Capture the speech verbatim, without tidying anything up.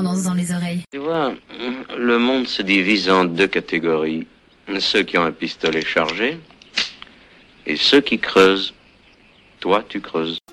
tendance dans les oreilles. Tu vois, le monde se divise en deux catégories. Ceux qui ont un pistolet chargé et ceux qui creusent. Toi, tu creuses.